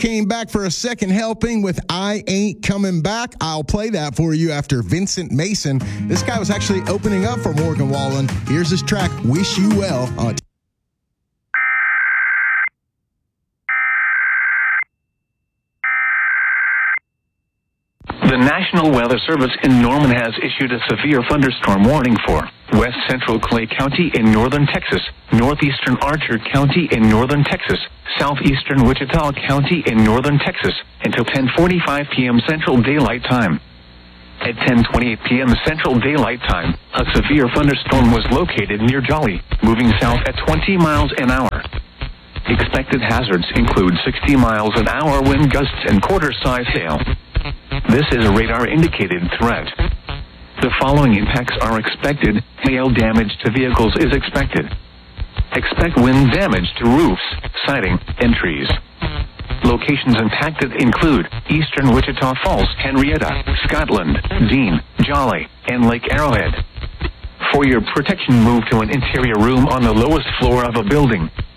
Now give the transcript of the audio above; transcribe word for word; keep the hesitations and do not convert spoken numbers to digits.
came back for a second helping with I Ain't Coming Back. I'll play that for you after Vincent Mason. This guy was actually opening up for Morgan Wallen. Here's his track, Wish You Well. On The National Weather Service in Norman has issued a severe thunderstorm warning for west central Clay County in northern Texas, northeastern Archer County in northern Texas, southeastern Wichita County in northern Texas until ten forty-five p.m. Central Daylight Time. At ten twenty-eight p.m. Central Daylight Time, a severe thunderstorm was located near Jolly, moving south at twenty miles an hour. Expected hazards include sixty miles an hour wind gusts and quarter-size hail. This is a radar-indicated threat. The following impacts are expected. Hail damage to vehicles is expected. Expect wind damage to roofs, siding, and trees. Locations impacted include eastern Wichita Falls, Henrietta, Scotland, Dean, Jolly, and Lake Arrowhead. For your protection, move to an interior room on the lowest floor of a building.